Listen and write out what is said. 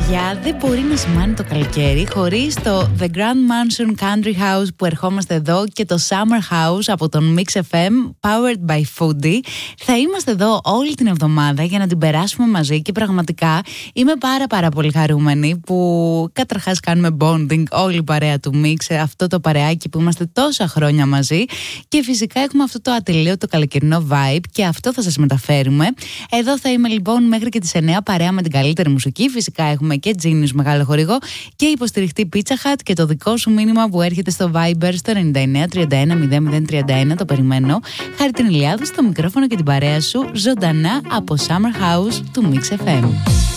Παιδιά, δεν μπορεί να σημάνει το καλοκαίρι χωρίς το The Grand Mansion Country House που ερχόμαστε εδώ και το Summer House από τον Mix FM Powered by Foodie. Θα είμαστε εδώ όλη την εβδομάδα για να την περάσουμε μαζί και πραγματικά είμαι πάρα πολύ χαρούμενη που καταρχάς κάνουμε bonding όλη η παρέα του Mix, αυτό το παρεάκι που είμαστε τόσα χρόνια μαζί και φυσικά έχουμε αυτό το ατελείωτο καλοκαιρινό vibe και αυτό θα σας μεταφέρουμε. Εδώ θα είμαι λοιπόν μέχρι και τις 9 παρέα με την καλύτερη μουσική. Φυσικά έχουμε και Genius μεγάλο χορηγό και υποστηριχτή Pizza Hut και το δικό σου μήνυμα που έρχεται στο Viber στο 99310031. Το περιμένω. Χάρη την Ηλιάδου στο μικρόφωνο και την παρέα σου ζωντανά από Summer House του Mix FM.